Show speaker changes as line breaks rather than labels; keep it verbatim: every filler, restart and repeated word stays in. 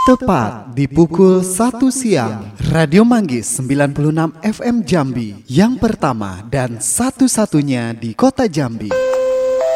Tepat di pukul satu siang, Radio Manggis sembilan puluh enam F M Jambi, yang pertama dan satu-satunya di kota Jambi.